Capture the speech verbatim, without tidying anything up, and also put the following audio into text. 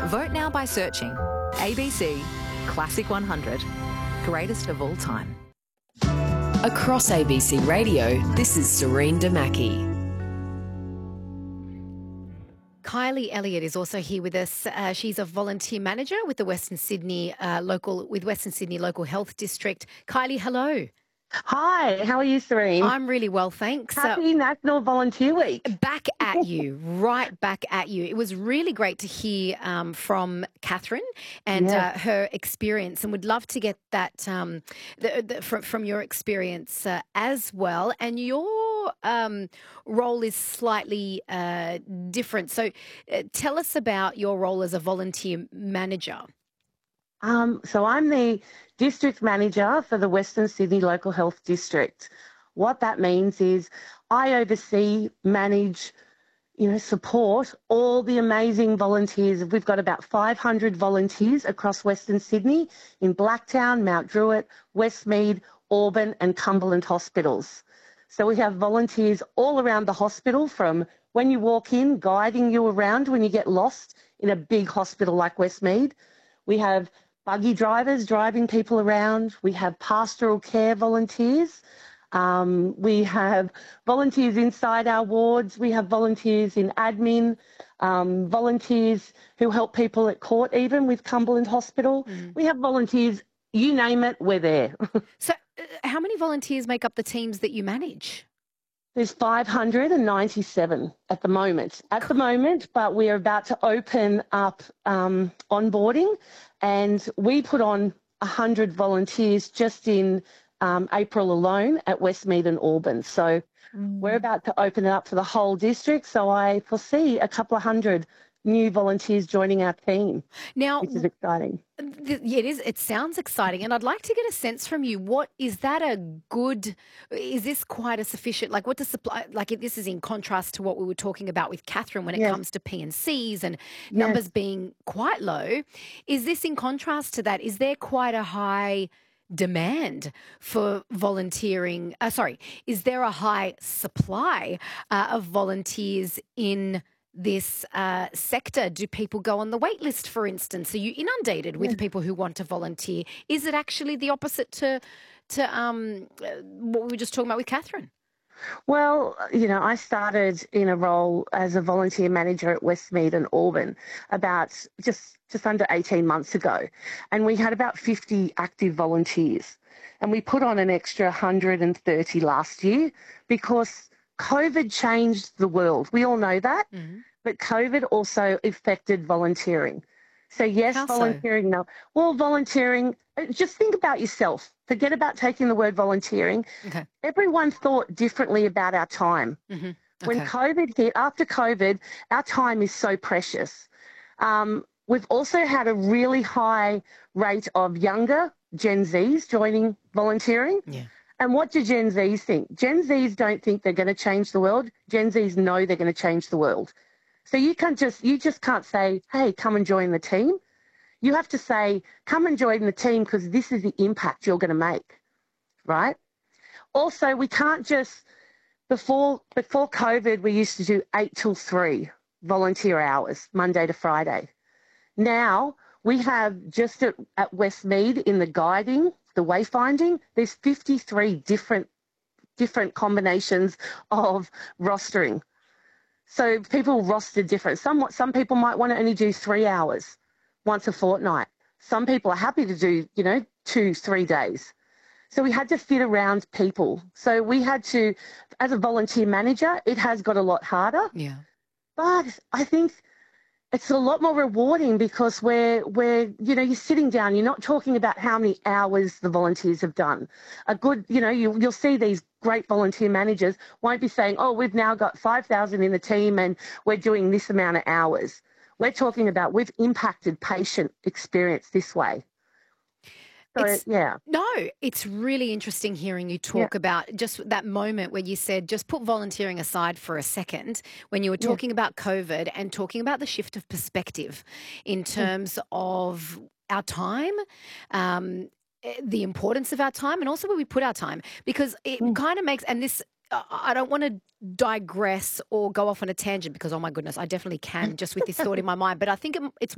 Vote now by searching A B C Classic one hundred, greatest of all time. Across A B C Radio, this is Serene Damaki. Kylie Elliott is also here with us. Uh, she's a volunteer manager with the Western Sydney uh, local with Western Sydney Local Health District. Kylie, hello. Hi, how are you, Serene? I'm really well, thanks. Happy uh, National Volunteer Week. Back at you, right back at you. It was really great to hear um, from Catherine and Yeah. uh, her experience, and would love to get that um, the, the, from, from your experience uh, as well. And your um, role is slightly uh, different. So uh, tell us about your role as a volunteer manager. Um, so I'm the district manager for the Western Sydney Local Health District. What that means is I oversee, manage, you know, support all the amazing volunteers. We've got about five hundred volunteers across Western Sydney in Blacktown, Mount Druitt, Westmead, Auburn and Cumberland hospitals. So we have volunteers all around the hospital, from when you walk in, guiding you around when you get lost in a big hospital like Westmead. We have buggy drivers driving people around. We have pastoral care volunteers. Um, we have volunteers inside our wards. We have volunteers in admin, um, volunteers who help people at court, even with Cumberland Hospital. Mm. We have volunteers, you name it, we're there. So uh, how many volunteers make up the teams that you manage? There's five hundred ninety-seven at the moment, at the moment, but we're about to open up um, onboarding, and we put on one hundred volunteers just in um, April alone at Westmead and Auburn. So mm. we're about to open it up for the whole district. So I foresee a couple of hundred new volunteers joining our team, now, which is exciting. Th- yeah, it is. It sounds exciting. And I'd like to get a sense from you. What is that a good, is this quite a sufficient, like what does supply, like this is in contrast to what we were talking about with Catherine when it Yes. comes to P and Cs and Yes. numbers being quite low. Is this in contrast to that? Is there quite a high demand for volunteering? Uh, sorry, is there a high supply uh, of volunteers in this uh, sector? Do people go on the wait list, for instance? Are you inundated with Yeah. people who want to volunteer? Is it actually the opposite to to um, uh, what we were just talking about with Catherine? Well, you know, I started in a role as a volunteer manager at Westmead and Auburn about just, just under eighteen months ago. And we had about fifty active volunteers. And we put on an extra one hundred thirty last year because COVID changed the world. We all know that. Mm-hmm. But COVID also affected volunteering. So yes, How volunteering. So? No, well, volunteering. Just think about yourself. Forget about taking the word volunteering. Okay. Everyone thought differently about our time. Mm-hmm. Okay. When COVID hit, after COVID, our time is so precious. Um, we've also had a really high rate of younger Gen Zs joining volunteering. Yeah. And what do Gen Zs think? Gen Zs don't think they're going to change the world. Gen Zs know they're going to change the world. So you can't just you just can't say, hey, come and join the team. You have to say, come and join the team because this is the impact you're going to make, right? Also, we can't just, before before COVID, we used to do eight till three volunteer hours, Monday to Friday. Now we have just at, at Westmead in the guiding, the wayfinding, there's fifty-three different different combinations of rostering. So people roster different. Some, some people might want to only do three hours once a fortnight. Some people are happy to do, you know, two, three days. So we had to fit around people. So we had to, as a volunteer manager, it has got a lot harder. Yeah. But I think it's a lot more rewarding because we're, we're, you know, you're sitting down, you're not talking about how many hours the volunteers have done. A good, you know, you, you'll see these great volunteer managers won't be saying, oh, we've now got five thousand in the team and we're doing this amount of hours. We're talking about we've impacted patient experience this way. So, It's, yeah. No, it's really interesting hearing you talk yeah. about just that moment where you said, just put volunteering aside for a second, when you were talking yeah. about COVID and talking about the shift of perspective in terms yeah. of our time, um, the importance of our time, and also where we put our time, because it mm. kind of makes, and this, I don't want to digress or go off on a tangent because, oh my goodness, I definitely can just with this thought in my mind, but I think it, it's